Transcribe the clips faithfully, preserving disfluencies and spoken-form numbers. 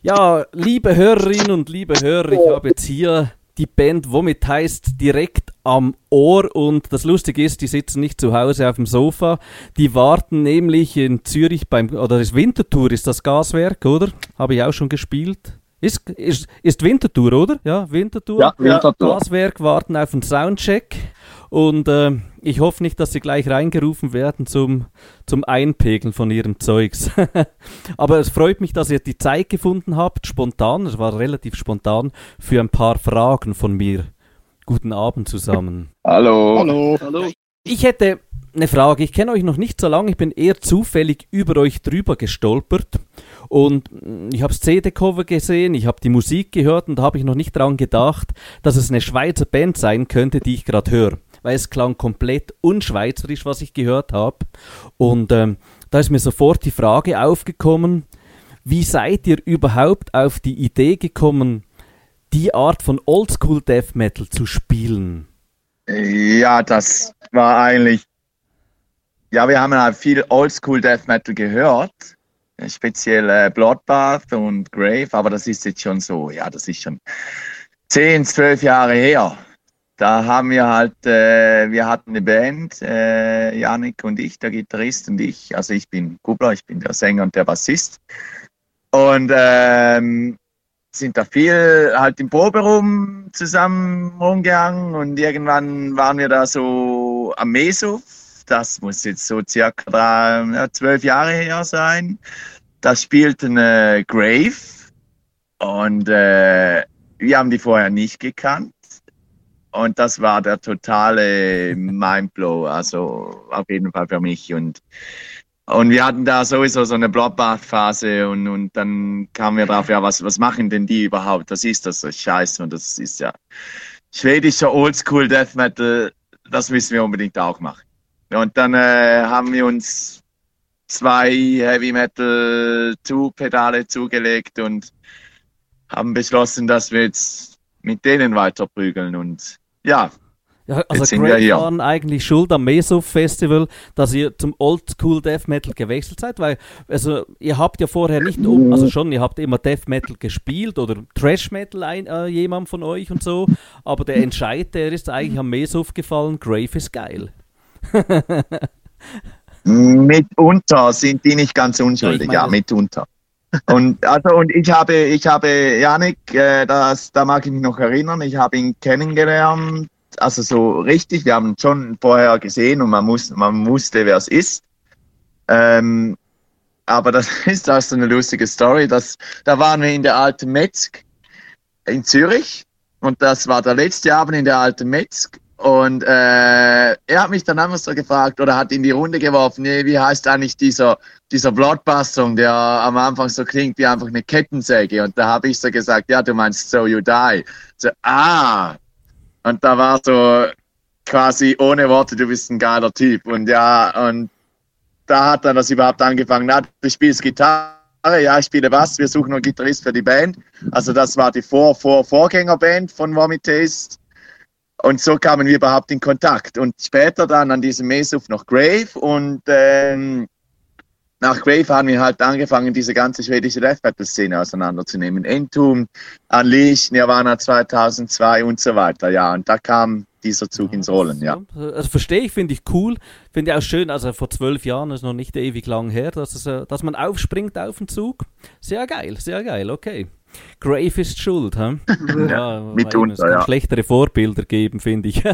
Ja, liebe Hörerinnen und liebe Hörer, ich habe jetzt hier die Band Womit heißt direkt am Ohr und das Lustige ist, die sitzen nicht zu Hause auf dem Sofa, die warten nämlich in Zürich beim, oder das Winterthur ist das Gaswerk, oder? Habe ich auch schon gespielt. Ist, ist, ist Winterthur, oder? Ja, Winterthur. Ja, Winterthur. Gaswerk warten auf einen Soundcheck und äh, ich hoffe nicht, dass sie gleich reingerufen werden zum, zum Einpegeln von ihrem Zeugs. Aber es freut mich, dass ihr die Zeit gefunden habt, spontan, es war relativ spontan, für ein paar Fragen von mir. Guten Abend zusammen. Hallo. Hallo. Hallo. Ich hätte eine Frage, ich kenne euch noch nicht so lange, ich bin eher zufällig über euch drüber gestolpert und ich habe das C D-Cover gesehen, ich habe die Musik gehört und da habe ich noch nicht daran gedacht, dass es eine Schweizer Band sein könnte, die ich gerade höre. Weil es klang komplett unschweizerisch, was ich gehört habe. Und ähm, da ist mir sofort die Frage aufgekommen, wie seid ihr überhaupt auf die Idee gekommen, die Art von Oldschool Death Metal zu spielen? Ja, das war eigentlich, ja, wir haben halt viel Oldschool Death Metal gehört, speziell äh, Bloodbath und Grave, aber das ist jetzt schon so, ja, das ist schon zehn, zwölf Jahre her. Da haben wir halt, äh, wir hatten eine Band, äh, Yannick und ich, der Gitarrist und ich, also ich bin Kubler, ich bin der Sänger und der Bassist und ähm, sind da viel halt im Proberaum zusammen rumgegangen und irgendwann waren wir da so am Meso, das muss jetzt so circa drei, ja, zwölf Jahre her sein, da spielten äh, Grave und äh, wir haben die vorher nicht gekannt. Und das war der totale Mindblow, also auf jeden Fall für mich. Und, und wir hatten da sowieso so eine Bloodbath-Phase und, und dann kamen wir drauf, ja, was, was machen denn die überhaupt? Das ist das so Scheiße und das ist ja schwedischer Oldschool Death Metal, das müssen wir unbedingt auch machen. Und dann äh, haben wir uns zwei Heavy Metal Two-Pedale zugelegt und haben beschlossen, dass wir jetzt mit denen weiter prügeln und ja, ja also Grave waren eigentlich schuld am Mesov Festival, dass ihr zum Oldschool Death Metal gewechselt seid, weil also ihr habt ja vorher nicht, also schon, ihr habt immer Death Metal gespielt oder Thrash Metal ein, äh, jemand von euch und so, aber der Entscheid, der ist eigentlich am Mesov gefallen, Grave ist geil. Mitunter sind die nicht ganz unschuldig, ja, ja meine, mitunter. Und also und ich habe ich habe Yannick, äh, das da mag ich mich noch erinnern, ich habe ihn kennengelernt, also so richtig, wir haben ihn schon vorher gesehen und man muss man wusste, wer es ist. Ähm, aber das ist auch so eine lustige Story, dass da waren wir in der Alten Metzg in Zürich und das war der letzte Abend in der Alten Metzg. Und äh, er hat mich dann einfach so gefragt oder hat in die Runde geworfen, nee, wie heißt eigentlich dieser, dieser Bloodbath-Song, der am Anfang so klingt wie einfach eine Kettensäge. Und da habe ich so gesagt, ja, du meinst So You Die. So, ah. Und da war so quasi ohne Worte, du bist ein geiler Typ. Und ja, und da hat dann das überhaupt angefangen, na, du spielst Gitarre, ja, ich spiele Bass, wir suchen einen Gitarrist für die Band. Also das war die Vor-Vor-Vorgängerband von Vomit Taste. Und so kamen wir überhaupt in Kontakt. Und später dann an diesem Mesuf noch Grave. Und ähm, nach Grave haben wir halt angefangen, diese ganze schwedische Death Metal-Szene auseinanderzunehmen. Entum, Unleashed, Nirvana zweitausendzwei und so weiter. Ja, und da kam dieser Zug ja, ins Rollen, ja. Also verstehe ich, finde ich cool. Finde ich auch schön, also vor zwölf Jahren ist noch nicht ewig lang her, dass, es, dass man aufspringt auf den Zug. Sehr geil, sehr geil, okay. Grave ist schuld, hm? Ja, mitunter, es kann ja. Schlechtere Vorbilder geben, finde ich.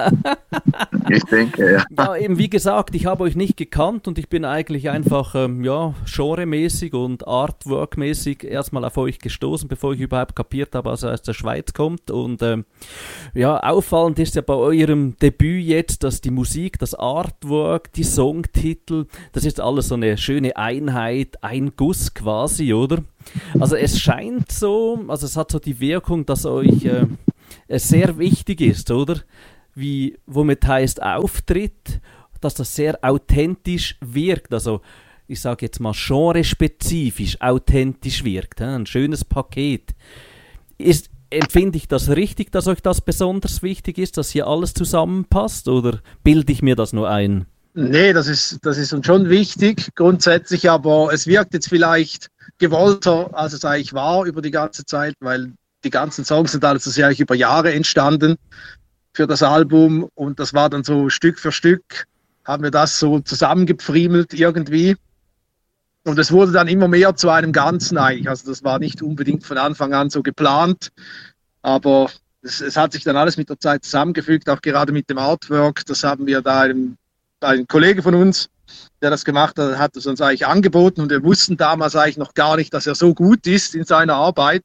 Ich denke, ja. Ja, eben wie gesagt, ich habe euch nicht gekannt und ich bin eigentlich einfach, ähm, ja, genremäßig und artworkmäßig erstmal auf euch gestoßen, bevor ich überhaupt kapiert habe, dass er aus der Schweiz kommt. Und ähm, ja, auffallend ist ja bei eurem Debüt jetzt, dass die Musik, das Artwork, die Songtitel, das ist alles so eine schöne Einheit, ein Guss quasi, oder? Also es scheint so, also es hat so die Wirkung, dass euch äh, es sehr wichtig ist, oder? Wie, womit heißt Auftritt, dass das sehr authentisch wirkt, also ich sage jetzt mal genrespezifisch authentisch wirkt, he? Ein schönes Paket. Ist, empfinde ich das richtig, dass euch das besonders wichtig ist, dass hier alles zusammenpasst, oder bilde ich mir das nur ein? Nee, das ist, das ist uns schon wichtig, grundsätzlich, aber es wirkt jetzt vielleicht gewollter, als es eigentlich war über die ganze Zeit, weil die ganzen Songs sind also ja eigentlich über Jahre entstanden für das Album und das war dann so Stück für Stück, haben wir das so zusammengepfriemelt irgendwie und es wurde dann immer mehr zu einem Ganzen eigentlich, also das war nicht unbedingt von Anfang an so geplant, aber es, es hat sich dann alles mit der Zeit zusammengefügt, auch gerade mit dem Artwork, das haben wir da einem ein Kollege von uns, der das gemacht hat, hat es uns eigentlich angeboten und wir wussten damals eigentlich noch gar nicht, dass er so gut ist in seiner Arbeit.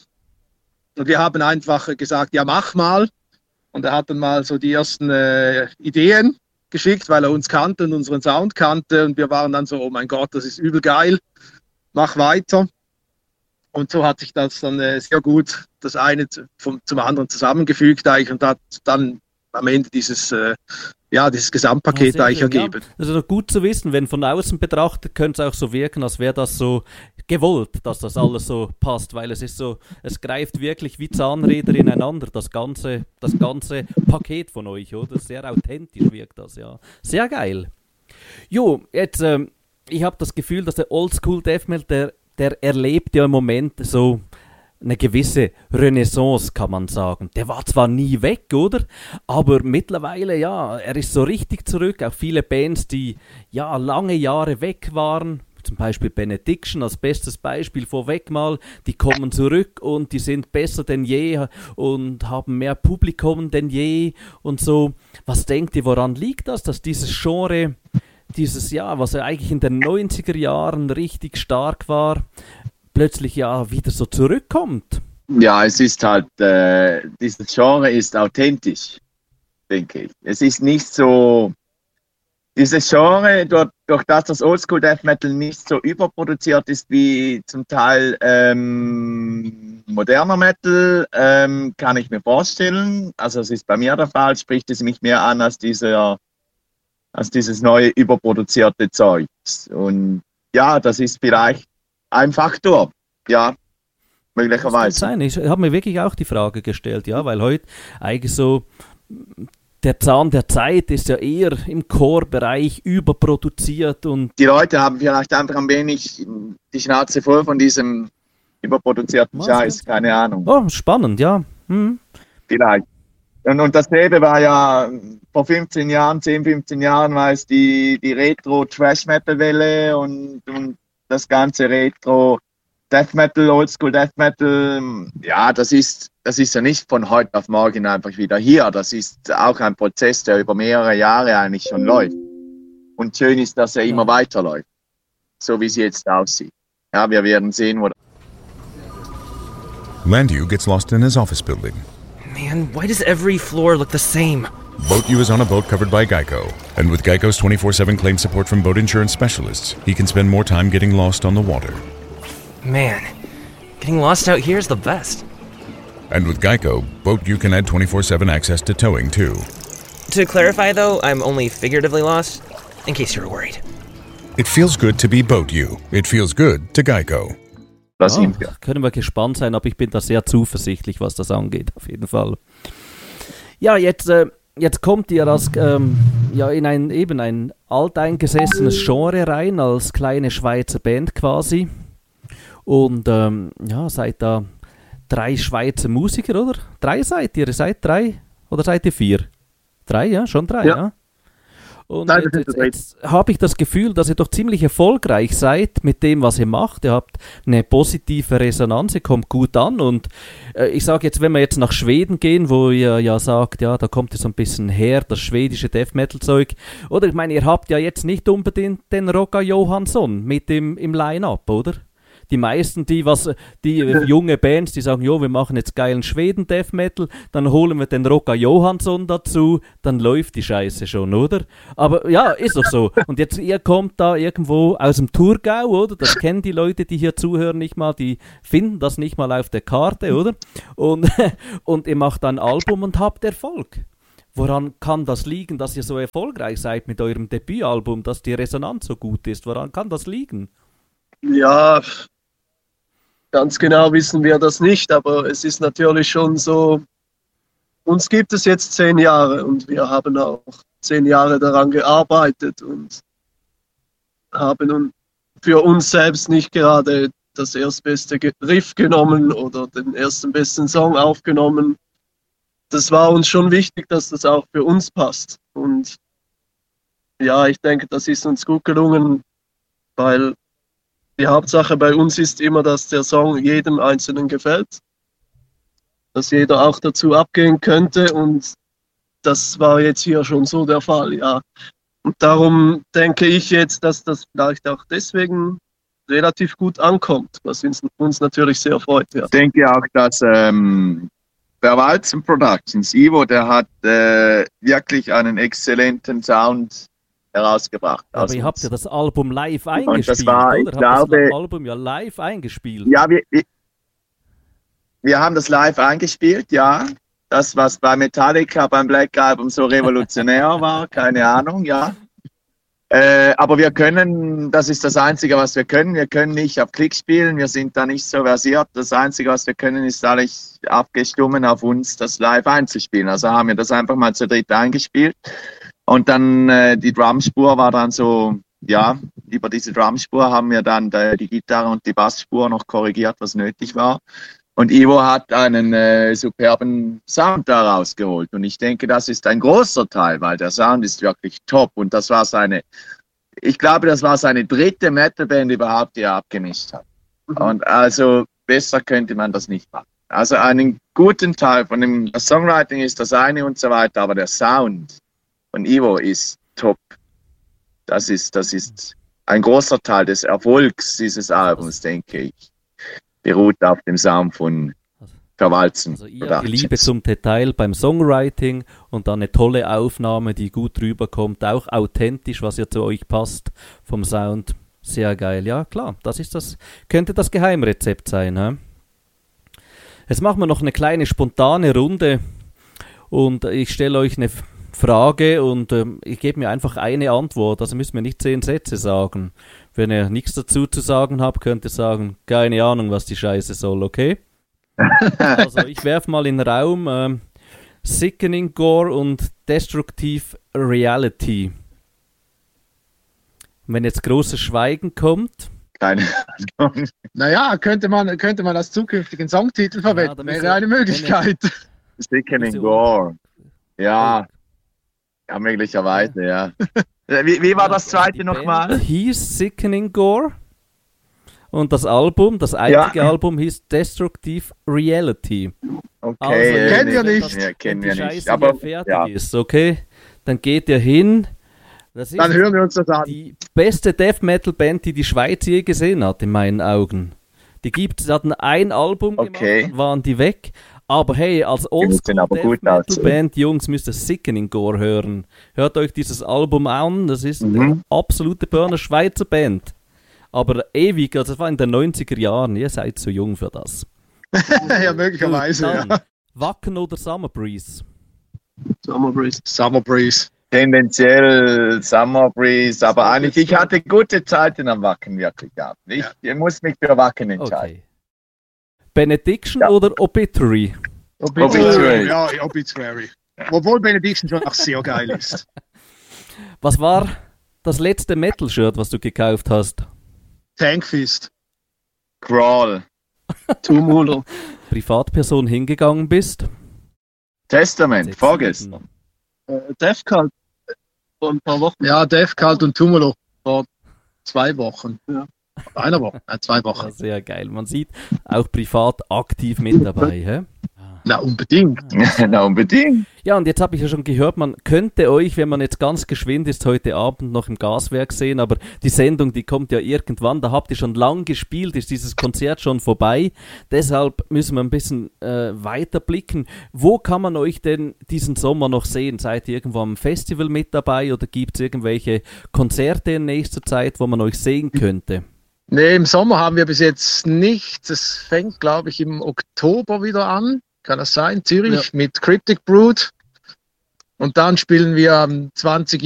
Und wir haben einfach gesagt, ja, mach mal. Und er hat dann mal so die ersten äh, Ideen geschickt, weil er uns kannte und unseren Sound kannte. Und wir waren dann so, oh mein Gott, das ist übel geil, mach weiter. Und so hat sich das dann äh, sehr gut das eine zum, zum anderen zusammengefügt eigentlich und hat dann am Ende dieses äh, ja, dieses Gesamtpaket ja, eigentlich schön, ergeben. Ja. Also gut zu wissen, wenn von außen betrachtet, könnte es auch so wirken, als wäre das so gewollt, dass das alles so passt, weil es ist so, es greift wirklich wie Zahnräder ineinander, das ganze, das ganze Paket von euch, oder? Sehr authentisch wirkt das, ja. Sehr geil. Jo, jetzt, ähm, ich habe das Gefühl, dass der Oldschool Death Metal, der, der erlebt ja im Moment so eine gewisse Renaissance, kann man sagen. Der war zwar nie weg, oder? Aber mittlerweile, ja, er ist so richtig zurück. Auch viele Bands, die ja lange Jahre weg waren, zum Beispiel Benediction als bestes Beispiel vorweg mal, die kommen zurück und die sind besser denn je und haben mehr Publikum denn je und so. Was denkt ihr, woran liegt das, dass dieses Genre, dieses Jahr, was ja eigentlich in den neunziger Jahren richtig stark war, plötzlich ja wieder so zurückkommt? Ja, es ist halt, äh, dieses Genre ist authentisch, denke ich. Es ist nicht so, dieses Genre, durch, durch das das Oldschool Death Metal nicht so überproduziert ist wie zum Teil ähm, moderner Metal, ähm, kann ich mir vorstellen. Also es ist bei mir der Fall, spricht es mich mehr an als, dieser, als dieses neue überproduzierte Zeug. Und ja, das ist vielleicht ein Faktor, ja, möglicherweise. Das kann sein. Ich habe mir wirklich auch die Frage gestellt, ja, weil heute eigentlich so der Zahn der Zeit ist ja eher im Core-Bereich überproduziert und die Leute haben vielleicht einfach ein wenig die Schnauze voll von diesem überproduzierten Was Scheiß, jetzt? keine Ahnung. Oh, spannend, ja. Hm. Vielleicht. Und, und dasselbe war ja vor fünfzehn Jahren, zehn, fünfzehn Jahren war es die, die Retro-Trash-Metal-Welle und, und das ganze Retro Death Metal, Oldschool Death Metal, ja, das ist, das ist ja nicht von heute auf morgen einfach wieder hier. Das ist auch ein Prozess, der über mehrere Jahre eigentlich schon läuft. Und schön ist, dass er immer weiterläuft, so wie es jetzt aussieht. Ja, wir werden sehen, wo. Landu gets lost in his office building. Man, why does every floor look the same? BoatU is on a boat covered by Geico, and with Geico's twenty-four seven claim support from boat insurance specialists, he can spend more time getting lost on the water. Man, getting lost out here is the best. And with Geico, BoatU can add twenty-four seven access to towing too. To clarify though, I'm only figuratively lost, in case you were worried. It feels good to be BoatU. It feels good to Geico. Das Ja, sind wir. können wir gespannt sein, aber ich bin da sehr zuversichtlich, was das angeht, auf jeden Fall. Ja, jetzt, äh, jetzt kommt ihr als, ähm, ja, in ein eben ein alteingesessenes Genre rein, als kleine Schweizer Band quasi. Und ähm, ja, seid da drei Schweizer Musiker, oder? Drei seid ihr? Ihr seid drei? Oder seid ihr vier? Drei, ja, schon drei, ja. ja? Und Nein, jetzt, das ist jetzt, jetzt habe ich das Gefühl, dass ihr doch ziemlich erfolgreich seid mit dem, was ihr macht. Ihr habt eine positive Resonanz, ihr kommt gut an. Und äh, ich sage jetzt, wenn wir jetzt nach Schweden gehen, wo ihr ja sagt, ja, da kommt ihr so ein bisschen her, das schwedische Death Metal Zeug. Oder ich meine, ihr habt ja jetzt nicht unbedingt den Roger Johansson mit im, im Line-Up, oder? Die meisten, die was, die junge Bands, die sagen, jo, wir machen jetzt geilen Schweden Death Metal, dann holen wir den Roger Johansson dazu, dann läuft die Scheiße schon, oder? Aber ja, ist doch so. Und jetzt, ihr kommt da irgendwo aus dem Thurgau, oder? Das kennen die Leute, die hier zuhören, nicht mal, die finden das nicht mal auf der Karte, oder? Und, und ihr macht ein Album und habt Erfolg. Woran kann das liegen, dass ihr so erfolgreich seid mit eurem Debütalbum, dass die Resonanz so gut ist? Woran kann das liegen? Ja, ganz genau wissen wir das nicht, aber es ist natürlich schon so, uns gibt es jetzt zehn Jahre und wir haben auch zehn Jahre daran gearbeitet und haben nun für uns selbst nicht gerade das erstbeste Riff genommen oder den ersten besten Song aufgenommen. Das war uns schon wichtig, dass das auch für uns passt. Und ja, ich denke, das ist uns gut gelungen, weil die Hauptsache bei uns ist immer, dass der Song jedem Einzelnen gefällt, dass jeder auch dazu abgehen könnte und das war jetzt hier schon so der Fall, ja. Und darum denke ich jetzt, dass das vielleicht auch deswegen relativ gut ankommt, was uns, uns natürlich sehr freut. Ja. Ich denke auch, dass ähm, der Walzen Productions, Ivo, der hat äh, wirklich einen exzellenten Sound herausgebracht. Aber ihr habt ja das Album live eingespielt, und das war, ich oder? glaube, Habt das Album ja live eingespielt. Ja, wir, wir, wir haben das live eingespielt, ja. Das, was bei Metallica beim Black Album so revolutionär war, keine Ahnung, ja. Äh, aber wir können, das ist das Einzige, was wir können. Wir können nicht auf Klick spielen, wir sind da nicht so versiert. Das Einzige, was wir können, ist eigentlich abgestimmt auf uns, das live einzuspielen. Also haben wir das einfach mal zu dritt eingespielt. Und dann äh, die Drumspur war dann so, ja, über diese Drumspur haben wir dann die, die Gitarre und die Bassspur noch korrigiert, was nötig war. Und Ivo hat einen äh, superben Sound da rausgeholt. Und ich denke, das ist ein großer Teil, weil der Sound ist wirklich top. Und das war seine, ich glaube, das war seine dritte Metalband überhaupt, die er abgemischt hat. Mhm. Und also besser könnte man das nicht machen. Also einen guten Teil von dem das Songwriting ist das eine und so weiter, aber der Sound von Ivo ist top. Das ist, das ist ein großer Teil des Erfolgs dieses Albums, denke ich. Beruht auf dem Sound von Verwalzen. Also ihr habt die Liebe zum Detail beim Songwriting und dann eine tolle Aufnahme, die gut rüberkommt, auch authentisch, was ja zu euch passt vom Sound. Sehr geil. Ja, klar, das ist das, könnte das Geheimrezept sein. He? Jetzt machen wir noch eine kleine spontane Runde und ich stelle euch eine Frage und ähm, ich gebe mir einfach eine Antwort, also müssen wir nicht zehn Sätze sagen. Wenn ihr nichts dazu zu sagen habt, könnt ihr sagen, keine Ahnung, was die Scheiße soll, okay? Also ich werfe mal in den Raum ähm, Sickening Gore und Destructive Reality. Wenn jetzt großes Schweigen kommt. Keine Ahnung. Naja, könnte man, könnte man als zukünftigen Songtitel verwenden, ja, wäre eine Möglichkeit. Sickening Gore. Ja. Ja, möglicherweise, ja. ja. Wie, wie war das zweite nochmal? Hieß Sickening Gore. Und das Album, das einzige ja. Album hieß Destructive Reality. Okay. Also, kennen wir nicht. Ja, kennen wir nicht. Aber fertig ja. ist, okay? Dann geht ihr hin. Das ist Dann hören wir uns das an. Die beste Death Metal Band, die die Schweiz je gesehen hat, in meinen Augen. Die gibt es, hatten ein Album okay. gemacht, dann waren die weg. Aber hey, als Oldschool Death Metal Band, Jungs, müsst ihr Sickening Gore hören. Hört euch dieses Album an, das ist mhm. eine absolute Burner Schweizer Band. Aber ewig, also das war in den neunziger Jahren, ihr seid zu jung für das. Ja, möglicherweise, dann, ja. Wacken oder Summer Breeze? Summer Breeze. Summer Breeze. Tendenziell Summer Breeze, aber eigentlich, ich hatte gute Zeiten am Wacken wirklich gehabt. Ich, ja. ich muss mich für Wacken entscheiden. Okay. Benediction ja. oder Obituary? Obituary. Ja, Obituary. Obwohl Benediction schon auch sehr geil ist. Was war das letzte Metal-Shirt, was du gekauft hast? Tankfist. Crawl. Tumulo. Privatperson hingegangen bist? Testament, vorgestern. Äh, Death Cult. Vor ein paar Wochen. Ja, Death Cult und Tumulo. Vor zwei Wochen. Ja. Einer Woche, äh, zwei Wochen. Ja, sehr geil. Man sieht auch privat aktiv mit dabei. Hä? Na, unbedingt. Na, unbedingt. Ja, und jetzt habe ich ja schon gehört, man könnte euch, wenn man jetzt ganz geschwind ist, heute Abend noch im Gaswerk sehen, aber die Sendung, die kommt ja irgendwann, da habt ihr schon lang gespielt, ist dieses Konzert schon vorbei. Deshalb müssen wir ein bisschen äh, weiter blicken. Wo kann man euch denn diesen Sommer noch sehen? Seid ihr irgendwo am Festival mit dabei oder gibt es irgendwelche Konzerte in nächster Zeit, wo man euch sehen könnte? Nee, im Sommer haben wir bis jetzt nichts. Es fängt, glaube ich, im Oktober wieder an. Kann das sein? Zürich ja. mit Cryptic Brood. Und dann spielen wir am zwanzig